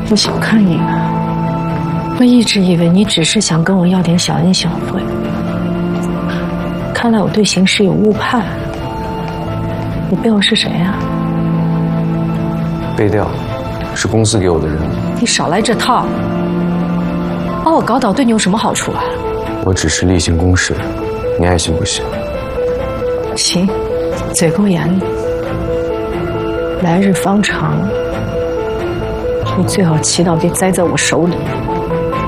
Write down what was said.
我小看你了，我一直以为你只是想跟我要点小恩小惠，看来我对形势有误判。你背后是谁呀？ 背调，是公司给我的任务。 你少来这套，把我搞倒对你有什么好处啊？ 我只是例行公事，你爱信不信？ 行，嘴够严的。来日方长，你最好祈祷别栽在我手里。